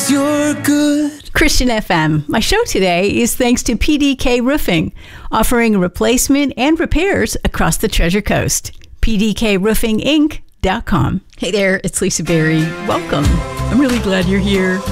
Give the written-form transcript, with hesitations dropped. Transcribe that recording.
'cause you're good. Christian FM. My show today is thanks to PDK Roofing, offering replacement and repairs across the Treasure Coast. PDKRoofingInc.com. Hey there, it's Lisa Berry. Welcome. I'm really glad you're here.